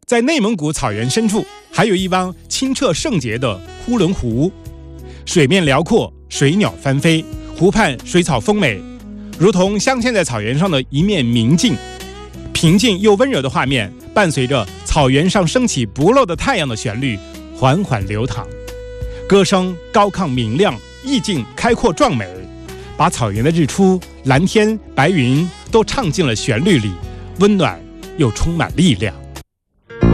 在内蒙古草原深处，还有一汪清澈圣洁的呼伦湖，水面辽阔，水鸟翻飞，湖畔水草丰美，如同镶嵌在草原上的一面明镜。平静又温柔的画面，伴随着草原上升起不落的太阳的旋律，缓缓流淌。歌声高亢明亮，意境开阔壮美，把草原的日出、蓝天、白云都唱进了旋律里，温暖又充满力量。